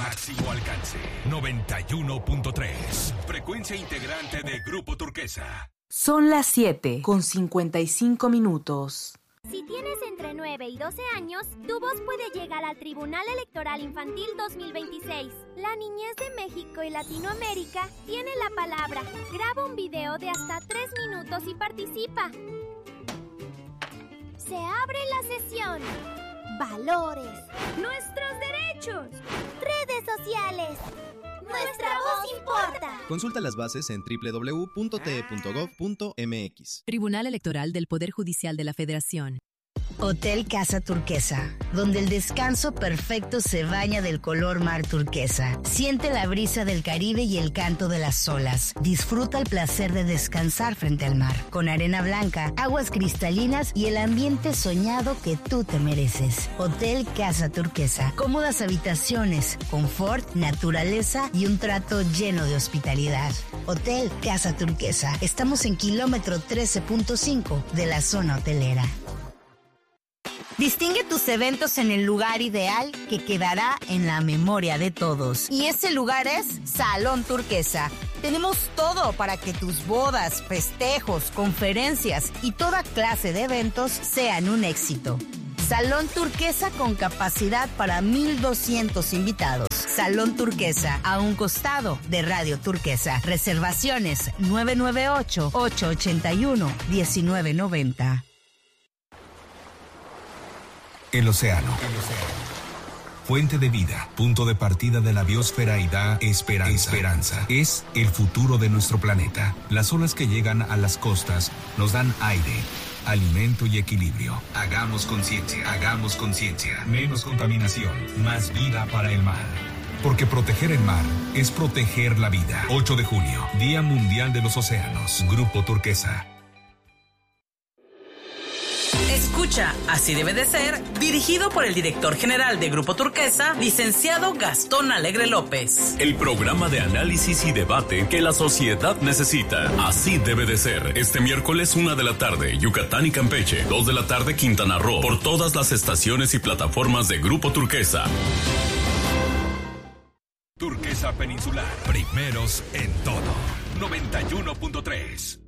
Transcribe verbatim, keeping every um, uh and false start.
Máximo alcance. noventa y uno punto tres. Frecuencia integrante de Grupo Turquesa. Son las siete con cincuenta y cinco minutos. Si tienes entre nueve y doce años, tu voz puede llegar al Tribunal Electoral Infantil dos mil veintiséis. La niñez de México y Latinoamérica tiene la palabra. Graba un video de hasta tres minutos y participa. Se abre la sesión. Valores. Nuestros derechos. Redes sociales. Nuestra voz importa. Consulta las bases en doble u doble u doble u punto t e punto gov punto m x. Tribunal Electoral del Poder Judicial de la Federación. Hotel Casa Turquesa, donde el descanso perfecto se baña del color mar turquesa. Siente la brisa del Caribe y el canto de las olas. Disfruta el placer de descansar frente al mar, con arena blanca, aguas cristalinas y el ambiente soñado que tú te mereces. Hotel Casa Turquesa. Cómodas habitaciones, confort, naturaleza y un trato lleno de hospitalidad. Hotel Casa Turquesa. Estamos en kilómetro trece punto cinco de la zona hotelera. Distingue tus eventos en el lugar ideal que quedará en la memoria de todos. Y ese lugar es Salón Turquesa. Tenemos todo para que tus bodas, festejos, conferencias y toda clase de eventos sean un éxito. Salón Turquesa con capacidad para mil doscientos invitados. Salón Turquesa, a un costado de Radio Turquesa. Reservaciones nueve nueve ocho, ocho ocho uno, uno nueve nueve cero. El océano. El océano. Fuente de vida, punto de partida de la biosfera y da esperanza. Esperanza. Es el futuro de nuestro planeta. Las olas que llegan a las costas nos dan aire, alimento y equilibrio. Hagamos conciencia, hagamos conciencia. Menos contaminación, más vida para el mar. Porque proteger el mar es proteger la vida. ocho de junio, Día Mundial de los Océanos. Grupo Turquesa. Escucha, así debe de ser, dirigido por el director general de Grupo Turquesa, licenciado Gastón Alegre López. El programa de análisis y debate que la sociedad necesita. Así debe de ser. Este miércoles, una de la tarde, Yucatán y Campeche. dos de la tarde, Quintana Roo. Por todas las estaciones y plataformas de Grupo Turquesa. Turquesa Peninsular. Primeros en todo. noventa y uno punto tres.